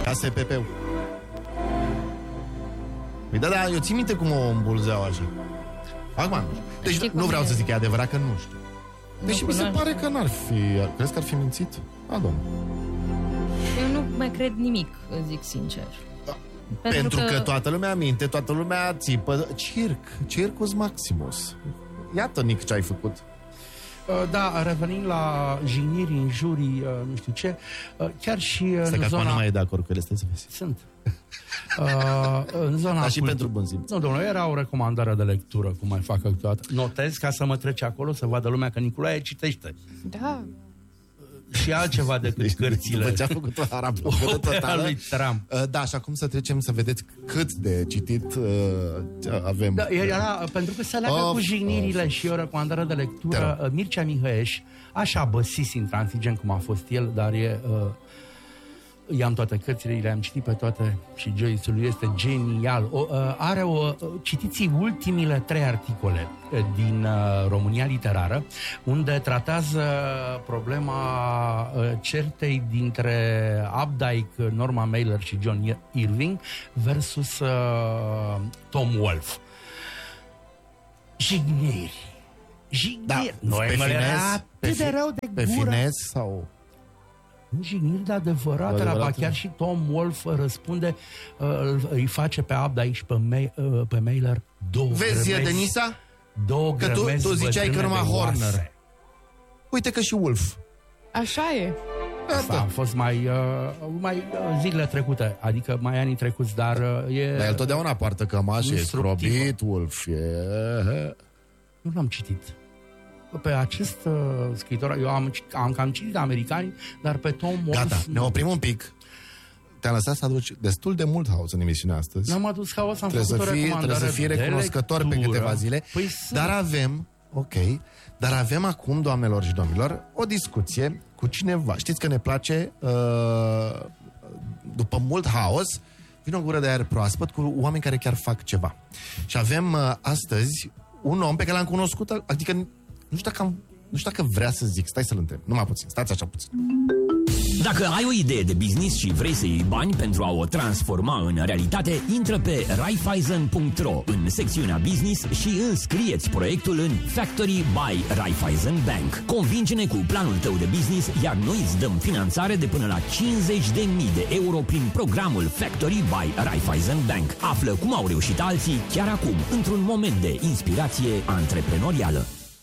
ASPP-ul. Păi da, eu țin minte cum o îmbulzeau așa. Acum nu știu. Deci nu vreau să zic că e adevărat, că nu știu. Deși mi se pare că n-ar fi... Crezi că ar fi mințit? Doamne. Eu nu mai cred nimic, zic sincer. Pentru că toată lumea minte, toată lumea țipă. Circus Maximus. Iată, Nic, ce ai făcut. Da, revenind la jigniri, injurii, nu știu ce, chiar și în zona... nu mai e de acord cu ele, stai să vezi. Sunt. În zona Dar și pentru bun simț. Nu, domnule, era o recomandare de lectură, cum mai fac câteodată. Notez ca să mă trece acolo, să vadă lumea că Nicolae citește. Da. Și altceva decât cărțile. După ce a făcut o harapă totală. Lui Trump. Da, și acum să trecem să vedeți cât de citit avem. Da, era, pentru că se leagă cu jignirile și o recomandare de lectură. Mircea Mihăieș, așa băsis intransigent cum a fost el, dar i-am toate cărțile, le-am citit pe toate și Joyce-ul lui este genial. Citiți ultimile 3 articole din România Literară, unde tratează problema certei dintre Updike, Norma Mailer și John Irving versus Tom Wolfe. Jigniri. Da, Noi atât de rău de gură. Pe finez sau... Jigniri de adevărat, chiar și Tom Wolfe răspunde, îi face pe Updike și pe Mailer două Vezi, grămezi. Denisa? Două că tu ziceai că numai Horner. Uite că și Wolf. Așa e. Asta a fost mai zilele trecute, adică mai anii trecuți, dar e... Dar el totdeauna poartă cămașă, e scrobit, Wolf, e... Nu l-am citit. Pe acest scriitor, eu am cam citit americani, dar pe Tom Wolfe... Gata, ne oprim un pic. Te-am lăsat să aduci destul de mult haos în emisiunea astăzi. N-am adus haos, am făcut o recomandare. Trebuie să fii recunoscător pe câteva zile. Păi dar avem acum, doamnelor și domnilor, o discuție cu cineva. Știți că ne place, după mult haos, vine o gură de aer proaspăt cu oameni care chiar fac ceva. Și avem astăzi un om pe care l-am cunoscut, adică nu știu dacă vrea să zic, stai să-l întreb, numai puțin, stați așa puțin. Dacă ai o idee de business și vrei să iei bani pentru a o transforma în realitate, intră pe Raiffeisen.ro în secțiunea Business și înscrieți proiectul în Factory by Raiffeisen Bank. Convinge-ne cu planul tău de business, iar noi îți dăm finanțare de până la 50.000 de euro prin programul Factory by Raiffeisen Bank. Află cum au reușit alții chiar acum, într-un moment de inspirație antreprenorială.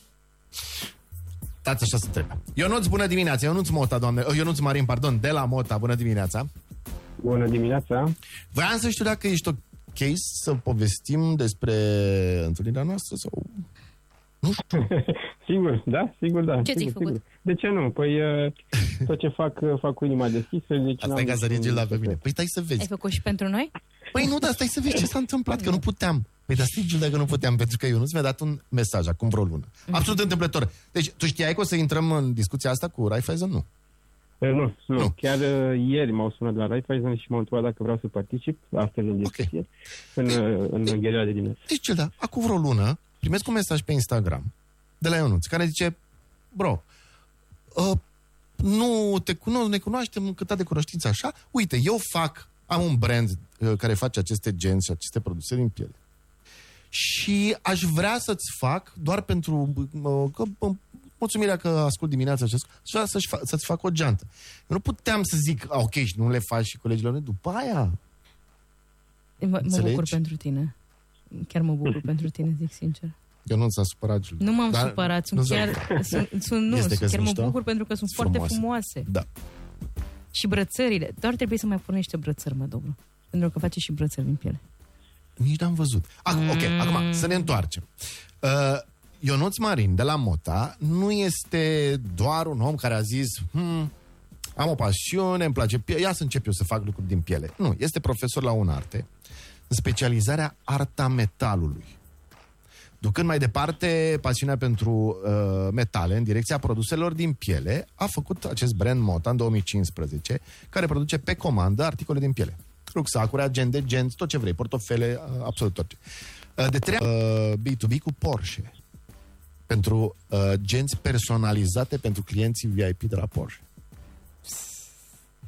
Stați așa să trebuie. Ionuț, bună dimineața. Ionuț Marin, pardon, de la Mota, bună dimineața. Bună dimineața. Voiam să știu dacă ești ok să povestim despre întâlnirea noastră sau... Nu știu. Sigur, da. Ce ți-ai făcut? De ce nu? Păi tot ce fac cu inima deschisă. Deci asta e ca să ridici la pe mine. Păi stai să vezi. Ai făcut și pentru noi? Păi nu, dar stai să vezi ce s-a întâmplat, că nu puteam. Păi dar stai, Gilda, că nu puteam, pentru că Ionuț mi-a dat un mesaj acum vreo lună. Absolut întâmplător. Deci, tu știai că o să intrăm în discuția asta cu Raiffeisen? Nu. Nu. Chiar ieri m-au sunat la Raiffeisen și m-au întrebat dacă vreau să particip astăzi în discuție, în ghelea de dimineață. Deci, Gilda, acum vreo lună primesc un mesaj pe Instagram de la Ionuț, care zice: bro, ne cunoaștem cât de cunoștință așa. Uite, am un brand care face aceste genți și aceste produse din piele. Și aș vrea să-ți fac, doar pentru mulțumirea că ascult dimineața acest, să-ți fac o geantă. Eu nu puteam să zic, ok, și nu le faci și colegilor mei, după aia. Mă bucur pentru tine. Chiar mă bucur pentru tine, zic sincer. Eu nu ți-am supărat, Giulia. Nu m-am supărat, chiar mă bucur pentru că sunt foarte frumoase. Da. Și brățările. Doar trebuie să mai pun niște brățări, mă, domnul. Pentru că face și brățări din piele. Nici n-am văzut. Acum, să ne întoarcem. Ionuț Marin de la Mota nu este doar un om care a zis am o pasiune, îmi place piele, ia să încep eu să fac lucruri din piele. Nu, este profesor la UNARTE în specializarea arta metalului. Ducând mai departe pasiunea pentru metale în direcția produselor din piele, a făcut acest brand Mota în 2015, care produce pe comandă articole din piele. Rucsacuri, agende, genți, tot ce vrei, portofele, absolut tot ce. De 3 ani B2B cu Porsche. Pentru genți personalizate pentru clienții VIP de la Porsche.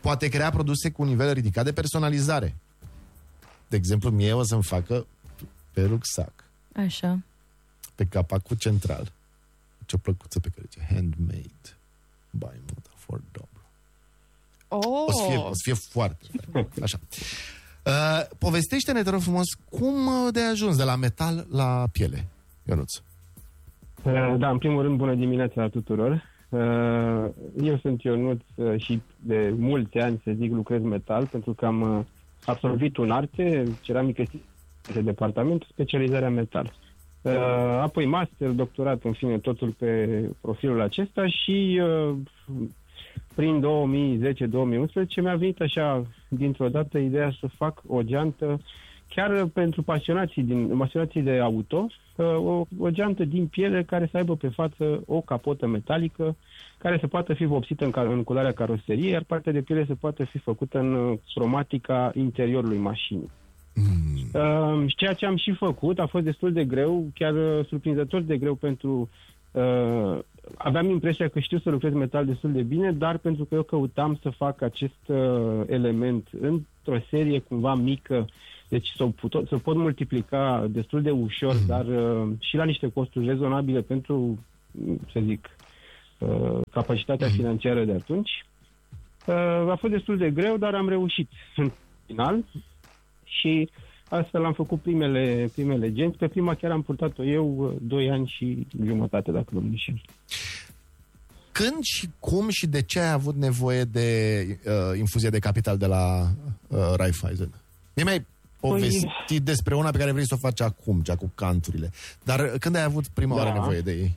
Poate crea produse cu un nivel ridicat de personalizare. De exemplu, mie o să-mi facă pe rucsac, Așa. pe capacul central, ce-o plăcuță pe care zice handmade by Mota for Dobro. Oh. O să fie foarte fain. Așa. Povestește-ne, te rog frumos, cum de ai ajuns de la metal la piele, Ionuț? Da, în primul rând, bună dimineața tuturor. Eu sunt Ionuț și de mulți ani, să zic, lucrez metal, pentru că am absolvit un arte, ceramică de departament, specializarea metal. Apoi master, doctorat, în fine, totul pe profilul acesta și prin 2010-2011 mi-a venit așa, dintr-o dată, ideea să fac o geantă chiar pentru pasionații de auto, o geantă din piele care să aibă pe față o capotă metalică care să poată fi vopsită în culoarea caroseriei, iar partea de piele să poată fi făcută în cromatica interiorului mașinii. Și ceea ce am și făcut a fost destul de greu, chiar surprinzător de greu pentru... aveam impresia că știu să lucrez metal destul de bine, dar pentru că eu căutam să fac acest element într-o serie cumva mică, deci să pot multiplica destul de ușor, dar și la niște costuri rezonabile pentru, să zic, capacitatea financiară de atunci. A fost destul de greu, dar am reușit în final și astfel am făcut primele genți. Pe prima chiar am purtat-o eu 2 ani și jumătate, dacă nu mă înșel. Când și cum și de ce ai avut nevoie de infuzie de capital de la Raiffeisen? Mi-ai povestit despre una pe care vrei să o faci acum, cea cu canturile. Dar când ai avut prima oară nevoie de ei?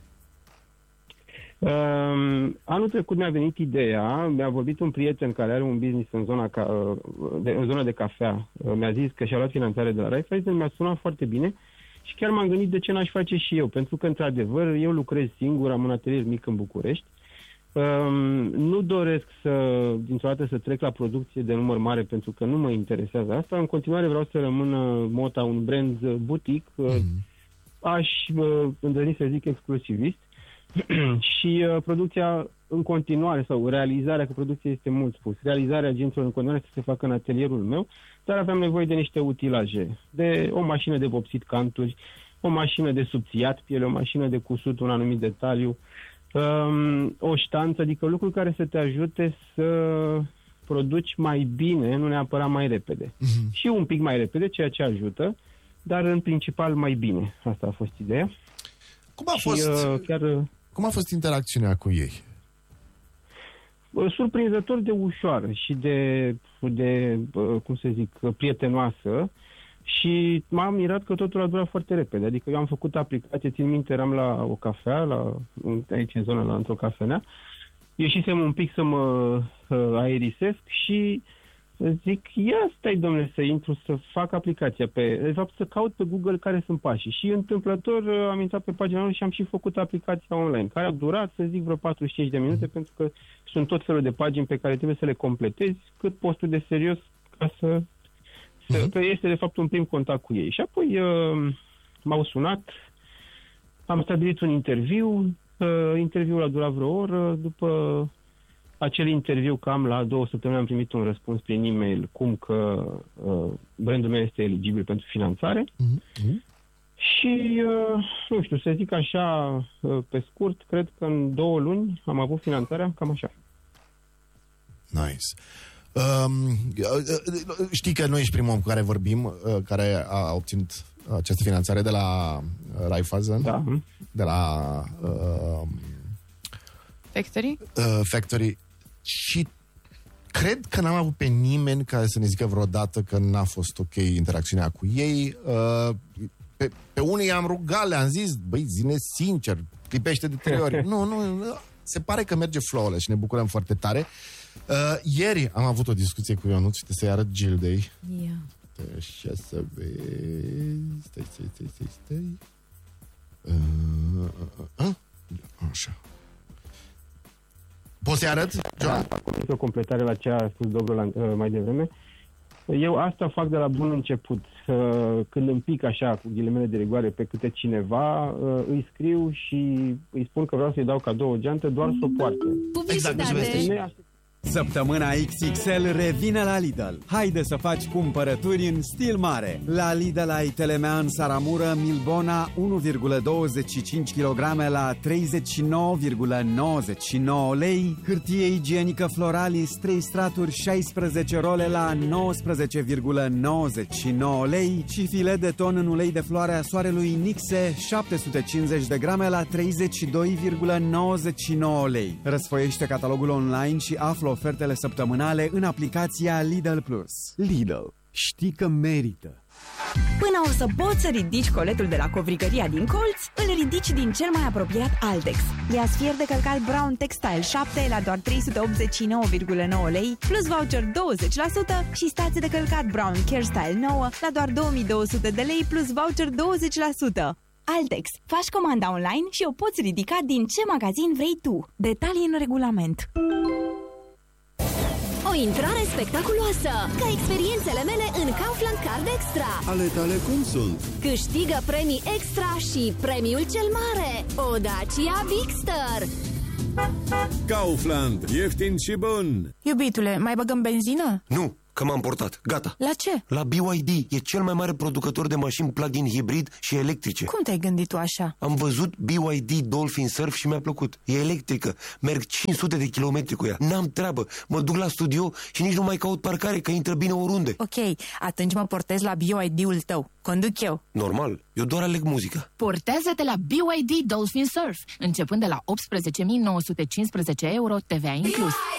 Anul trecut mi-a venit ideea, mi-a vorbit un prieten care are un business în zona de cafea. Mi-a zis că și-a luat finanțare de la Raiffeisen, mi-a sunat foarte bine și chiar m-am gândit de ce n-aș face și eu, pentru că, într-adevăr, eu lucrez singur, am un atelier mic în București. Nu doresc dintr-o dată să trec la producție de număr mare, pentru că nu mă interesează asta. În continuare vreau să rămână Mota un brand boutique, aș îndrăzni să zic exclusivist. Și producția în continuare, sau realizarea, că producția este mult spus, realizarea agenților în continuare să se facă în atelierul meu, dar aveam nevoie de niște utilaje, de o mașină de vopsit canturi, o mașină de subțiat piele, o mașină de cusut un anumit detaliu, o ștanță, adică lucruri care să te ajute să produci mai bine, nu neapărat mai repede. Și un pic mai repede, ceea ce ajută, dar în principal mai bine. Asta a fost ideea. Cum a fost interacțiunea cu ei? Surprinzător de ușoară și de cum să zic, prietenoasă și m-am mirat că totul a durat foarte repede. Adică eu am făcut aplicație, țin minte, eram la o cafea, aici în zonă, într-o cafenea, ieșisem un pic să mă aerisesc și zic, ia stai, domnule, să intru, să fac aplicația de fapt, să caut pe Google care sunt pașii. Și întâmplător am intrat pe pagina lor și am și făcut aplicația online, care a durat, să zic, vreo 45 de minute, pentru că sunt tot felul de pagini pe care trebuie să le completezi, cât postul de serios, ca că este, de fapt, un prim contact cu ei. Și apoi m-au sunat, am stabilit un interviu, interviul a durat vreo oră, după acel interviu, cam la 2 săptămâni, am primit un răspuns prin e-mail cum că brandul meu este eligibil pentru finanțare. Și, nu știu, să zic așa, pe scurt, cred că în 2 luni am avut finanțarea, cam așa. Nice. Știi că nu ești primul om cu care vorbim, care a obținut această finanțare de la Raiffeisen? Da. De la Factory. Și cred că n-am avut pe nimeni care să ne zică vreodată că n-a fost ok interacțiunea cu ei. Pe unii am rugat, le-am zis, băi, zine sincer, clipește de 3 ori. Nu, se pare că merge flawless și ne bucurăm foarte tare. Ieri am avut o discuție cu Ionuț, uite să-i arăt gildei. Așa să vezi. Stai. Așa. Poți să-i arăt, Joan? O completare la ce a spus Dobru mai devreme. Eu asta fac de la bun început. Când îmi pic așa, cu ghilimele de rigoare, pe câte cineva, îi scriu și îi spun că vreau să-i dau cadou o geantă, doar să o poarte. Publicitate. Săptămâna XXL revine la Lidl. Haide să faci cumpărături în stil mare. La Lidl ai Telemean Saramură Milbona 1,25 kg la 39,99 lei, hârtie igienică Floralis 3 straturi 16 role la 19,99 lei și filet de ton în ulei de floare a soarelui Nixe 750 de grame la 32,99 lei. Răsfoiește catalogul online și află ofertele săptămânale în aplicația Lidl Plus. Lidl. Știi că merită. Până o să poți să ridici coletul de la covrigăria din colț, îl ridici din cel mai apropiat Altex. Ia sfier de călcat Brown Textile 7 la doar 389,9 lei, plus voucher 20% și stație de călcat Brown Care Style 9 la doar 2200 de lei, plus voucher 20%. Altex. Faci comanda online și o poți ridica din ce magazin vrei tu. Detalii în regulament. O intrare spectaculoasă, ca experiențele mele în Kaufland Card Extra. Ale tale cum sunt? Câștigă premii extra și premiul cel mare, o Dacia Bigster. Kaufland, ieftin și bun. Iubitule, mai băgăm benzină? Nu, că m-am portat. Gata. La ce? La BYD. E cel mai mare producător de mașini plug-in hibrid și electrice. Cum te-ai gândit tu așa? Am văzut BYD Dolphin Surf și mi-a plăcut. E electrică. Merg 500 de kilometri cu ea. N-am treabă. Mă duc la studio și nici nu mai caut parcare, că intră bine oriunde. Ok, atunci mă portez la BYD-ul tău. Conduc eu. Normal. Eu doar aleg muzica. Portează-te la BYD Dolphin Surf, începând de la 18.915 euro TVA inclus.